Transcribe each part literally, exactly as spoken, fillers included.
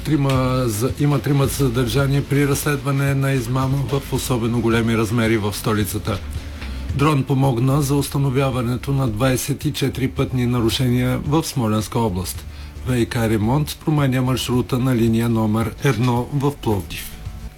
Трима, за, има трима задържани при разследване на измама в особено големи размери в столицата. Дрон помогна за установяването на двадесет и четири пътни нарушения в Смолянска област. ВиК ремонт променя маршрута на линия номер едно в Пловдив.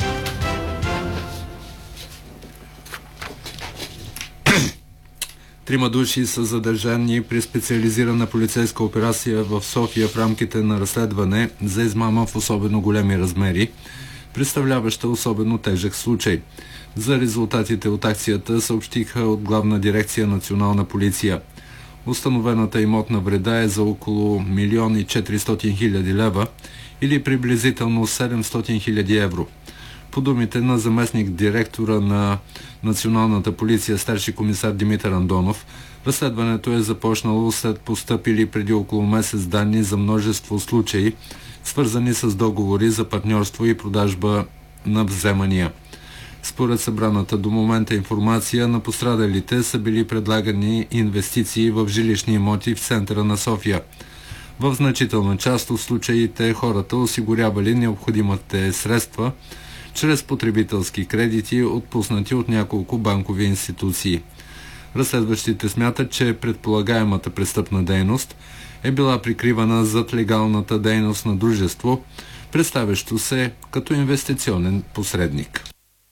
Трима души са задържани при специализирана полицейска операция в София в рамките на разследване за измама в особено големи размери, представляваща особено тежък случай. За резултатите от акцията съобщиха от Главна дирекция Национална полиция. Установената имотна вреда е за около милион и четиристотин хиляди лева или приблизително седемстотин хиляди евро. По думите на заместник директора на Националната полиция старши комисар Димитър Андонов, разследването е започнало след постъпили преди около месец данни за множество случаи, свързани с договори за партньорство и продажба на вземания. Според събраната до момента информация, на пострадалите са били предлагани инвестиции в жилищни имоти в центъра на София. В значителна част от случаите хората осигурявали необходимите средства чрез потребителски кредити, отпуснати от няколко банкови институции. Разследващите смятат, че предполагаемата престъпна дейност е била прикривана зад легалната дейност на дружество, представящо се като инвестиционен посредник.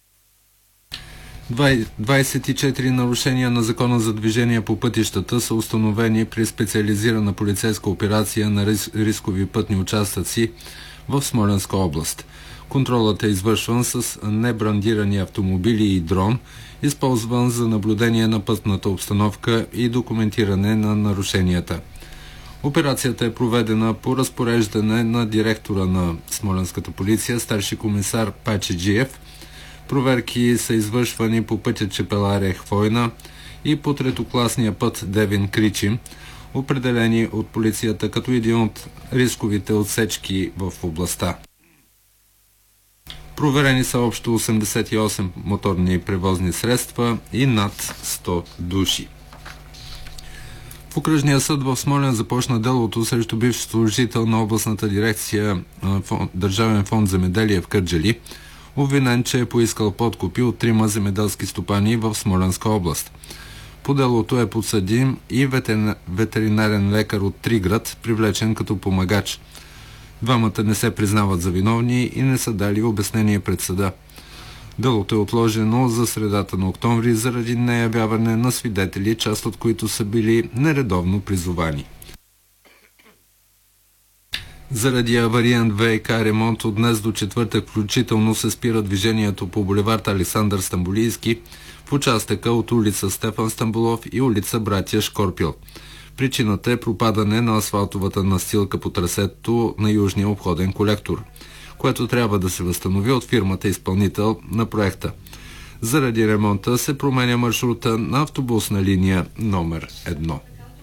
двадесет и четири нарушения на Закона за движение по пътищата са установени при специализирана полицейска операция на рискови пътни участъци в Смолянска област. Контролът е извършван с небрандирани автомобили и дрон, използван за наблюдение на пътната обстановка и документиране на нарушенията. Операцията е проведена по разпореждане на директора на Смолянската полиция, старши комисар Пачеджиев. Проверки са извършвани по пътя Чепеларе-Хвойна и по третокласния път Девин-Кричим, определени от полицията като един от рисковите отсечки в областта. Проверени са общо осемдесет и осем моторни превозни средства и над сто души. В окръжния съд в Смолян започна делото срещу бивш служител на областната дирекция фонд, Държавен фонд земеделие в Кърджали, обвинен, че е поискал подкупи от трима земеделски стопани в Смолянска област. По делото е подсъдим и ветеринарен лекар от Триград, привлечен като помагач. Двамата не се признават за виновни и не са дали обяснение пред съда. Делото е отложено за средата на октомври заради неявяване на свидетели, част от които са били нередовно призовани. Заради авариен ВиК ремонт от днес до четвъртък включително се спира движението по булевард Александър Стамболийски в участъка от улица Стефан Стамболов и улица Братия Шкорпил. Причината е пропадане на асфалтовата настилка по трасето на южния обходен колектор, което трябва да се възстанови от фирмата изпълнител на проекта. Заради ремонта се променя маршрута на автобусна линия номер едно.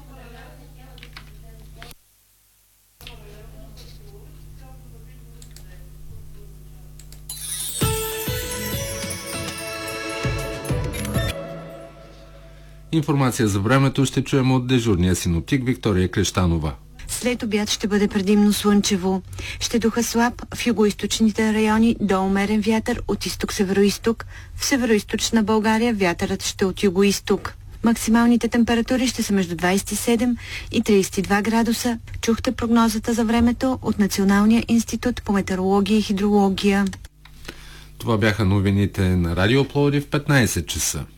Информация за времето ще чуем от дежурния синоптик Виктория Крещанова. След обяд ще бъде предимно слънчево. Ще духа слаб в югоизточните райони до умерен вятър от изток-североизток. В североизточна България вятърът ще е от югоизток. Максималните температури ще са между двадесет и седем и тридесет и два градуса. Чухте прогнозата за времето от Националния институт по метеорология и хидрология. Това бяха новините на Радио Пловдив в петнадесет часа.